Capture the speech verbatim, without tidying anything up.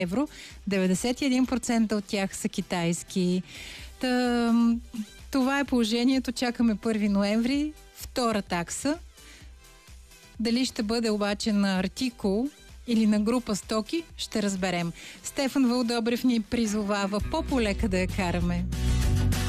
евро. деветдесет и един процента от тях са китайски. Та, това е положението. Чакаме първи ноември. Втора такса. Дали ще бъде обаче на артикул или на група стоки, ще разберем. Стефан Вълдобрев ни призовава по-полека да я караме.